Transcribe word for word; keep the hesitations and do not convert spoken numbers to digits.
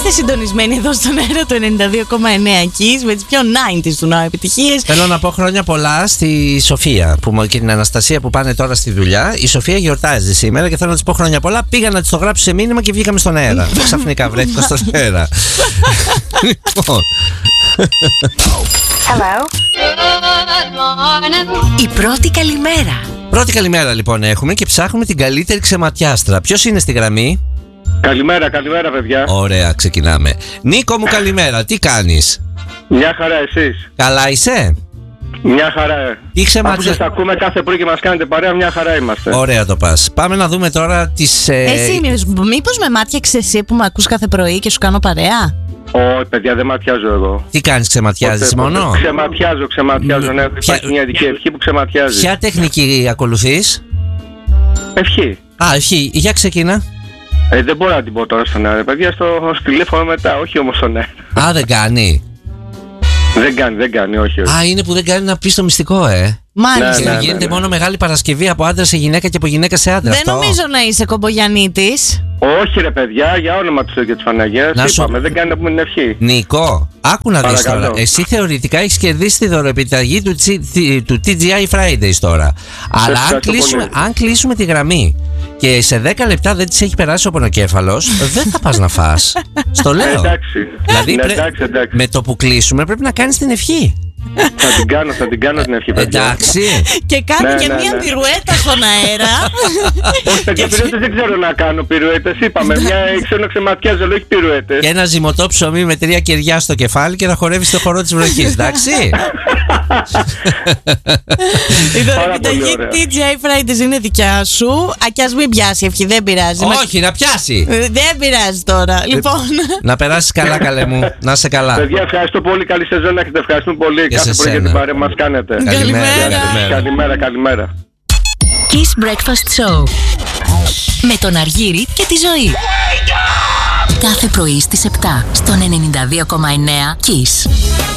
Είστε συντονισμένοι εδώ στον αέρα του ενενήντα δύο κόμμα εννέα Kiss με τις πιο ενενήντα του ναού επιτυχίες. Θέλω να πω χρόνια πολλά στη Σοφία που, και την Αναστασία που πάνε τώρα στη δουλειά. Η Σοφία γιορτάζει σήμερα και θέλω να της πω χρόνια πολλά. Πήγα να της το γράψω σε μήνυμα και βγήκαμε στον αέρα. Ξαφνικά βρέθηκα στον αέρα. Λοιπόν. Hello. Η πρώτη καλημέρα. Πρώτη καλημέρα λοιπόν έχουμε και ψάχνουμε την καλύτερη ξεματιάστρα. Ποιος είναι στη γραμμή? Καλημέρα, καλημέρα παιδιά. Ωραία, ξεκινάμε. Νίκο μου, καλημέρα. Τι κάνεις? Μια χαρά, εσείς? Καλά είσαι? Μια χαρά. Τι ξεματιά... Αφού σας ακούμε κάθε πρωί και μας κάνετε παρέα, μια χαρά είμαστε. Ωραία το πας. Πάμε να δούμε τώρα τις... Ε... Εσύ μήπως με μάτιαξες εσύ που με ακούς κάθε πρωί και σου κάνω παρέα? Όχι παιδιά, δεν ματιάζω εγώ. Τι κάνεις, ξεματιάζεις ποτέ, μόνο? Ποτέ. Ξεματιάζω, ξεματιάζω, ναι. Ποια... Υπάρχει μια ειδική ευχή που ξεματιάζει. Ποια τεχνική ακολουθείς? Ευχή. Α, ευχή. Για ξεκίνα. Ε, δεν μπορώ να την πω τώρα στον αέρα, παιδιά, στο, στο τηλέφωνο μετά, όχι όμως στον αέρα. Α, δεν κάνει. Δεν κάνει, δεν κάνει, όχι, όχι. Α, είναι που δεν κάνει να πει το μυστικό, ε. Μάλιστα. Και ναι, ναι, γίνεται ναι, ναι. μόνο Μεγάλη Παρασκευή από άντρα σε γυναίκα και από γυναίκα σε άντρα. Δεν αυτό. νομίζω να είσαι κομπογιαννίτης. Όχι ρε παιδιά, για όνομα του και της Παναγίας, Να σου- είπαμε, δεν κάνει να πούμε την ευχή. Νίκο, άκου να δεις Παρακαλώ. τώρα. Εσύ θεωρητικά έχεις κερδίσει τη δωροεπιταγή του, τσι- του τι τζι άι Fridays τώρα. Αλλά αν ευχαριστώ κλείσουμε, πολύ. αν κλείσουμε τη γραμμή και σε δέκα λεπτά δεν της έχει περάσει ο πονοκέφαλος, δεν θα πας να φας. Στο λέω. Ε, εντάξει, Δηλαδή ναι, πρέ- εντάξει, εντάξει. με το που κλείσουμε πρέπει να κάνεις την ευχή. Θα την κάνω, θα την κάνω την ευχή παιδιά. Εντάξει. Και κάνει Ναι, και ναι, μία ναι. πυρουέτα στον αέρα. Όχι παιδιά, πυρουέτες δεν ξέρω να κάνω πυρουέτες, είπαμε, μια ξέρω να ξεματιάζω, αλλά όχι πυρουέτες. Και ένα ζυμωτό ψωμί με τρία κεριά στο κεφάλι και να χορεύεις στο χορό της βροχής, εντάξει. Η Πάρα δωρεπιταγή πολύ ωραία. τι τζι άι Fridays είναι δικιά σου. Α, κι ας μην πιάσει ευχή, δεν πειράζει. Με- Όχι, να πιάσει. Ε, Δεν πειράζει τώρα. Λοιπόν. Να περάσεις καλά, καλέ μου. Να είσαι καλά. Παιδιά, ευχαριστώ πολύ, καλή σεζόν να έχετε, ευχαριστούμε πολύ Και κάθε σε πρωί για σένα. την παρέα που μας κάνετε. Καλημέρα. Καλημέρα. Καλημέρα, καλημέρα. Kiss Breakfast Show. Με τον Αργύρη και τη Ζωή. Κάθε πρωί στις επτά στον ενενήντα δύο κόμμα εννέα Kiss.